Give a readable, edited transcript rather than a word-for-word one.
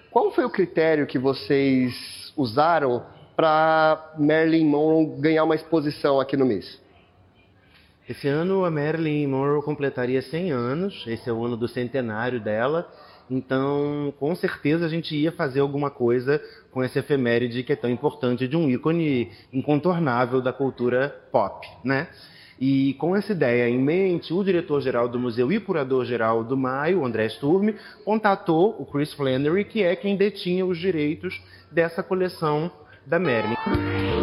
Qual foi o critério que vocês usaram para Marilyn Monroe ganhar uma exposição aqui no MIS? Esse ano a Marilyn Monroe completaria 100 anos, esse é o ano do centenário dela, então com certeza a gente ia fazer alguma coisa com essa efeméride que é tão importante, de um ícone incontornável da cultura pop, né? E com essa ideia em mente, o diretor-geral do museu e curador-geral do Maio, André Sturm, contatou o Chris Flannery, que é quem detinha os direitos dessa coleção da Marilyn.